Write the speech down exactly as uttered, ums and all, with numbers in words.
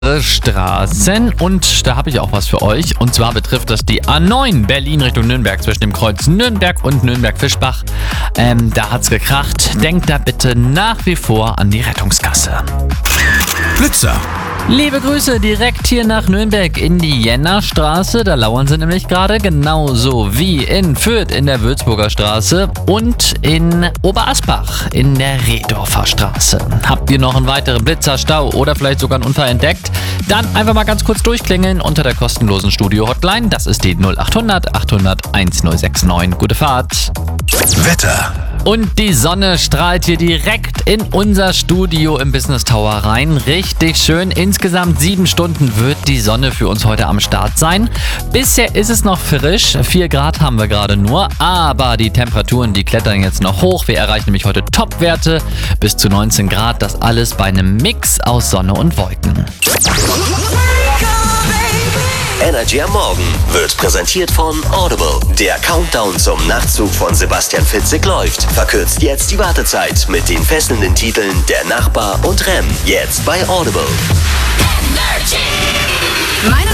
Straßen und da habe ich auch was für euch. Und zwar betrifft das die A neun Berlin Richtung Nürnberg zwischen dem Kreuz Nürnberg und Nürnberg-Fischbach. Ähm, da hat's gekracht. Denkt da bitte nach wie vor an die Rettungsgasse. Blitzer. Liebe Grüße direkt hier nach Nürnberg in die Jennerstraße. Da lauern sie nämlich gerade, genauso wie in Fürth in der Würzburger Straße und in Oberasbach in der Rehdorfer Straße. Habt ihr noch einen weiteren Blitzerstau oder vielleicht sogar einen Unfall entdeckt? Dann einfach mal ganz kurz durchklingeln unter der kostenlosen Studio-Hotline. Das ist die null acht hundert achthundert1069. Gute Fahrt. Wetter. Und die Sonne strahlt hier direkt in unser Studio im Business Tower rein. Richtig schön. Insgesamt sieben Stunden wird die Sonne für uns heute am Start sein. Bisher ist es noch frisch. vier Grad haben wir gerade nur. Aber die Temperaturen, die klettern jetzt noch hoch. Wir erreichen nämlich heute Top-Werte bis zu neunzehn Grad. Das alles bei einem Mix aus Sonne und Wolken. Energy am Morgen wird präsentiert von Audible. Der Countdown zum Nachtzug von Sebastian Fitzek läuft. Verkürzt jetzt die Wartezeit mit den fesselnden Titeln Der Nachbar und Rem. Jetzt bei Audible. Energy. Meine